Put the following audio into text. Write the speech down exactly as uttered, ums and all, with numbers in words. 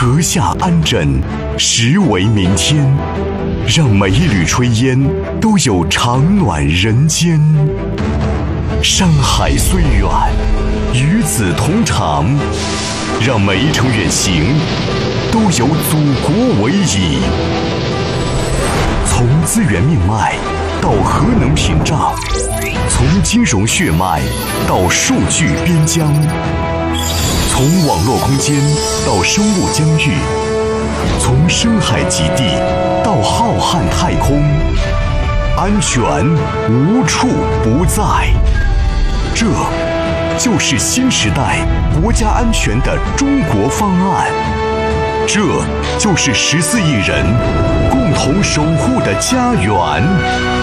阁下安枕，实为明天。让每一缕炊烟都有长暖人间。山海虽远，与子同长。让每一程远行都有祖国为倚。从资源命脉到核能屏障，从金融血脉到数据边疆，从网络空间到生物疆域，从深海极地到浩瀚太空，安全无处不在。这就是新时代国家安全的中国方案，这就是十四亿人共同守护的家园。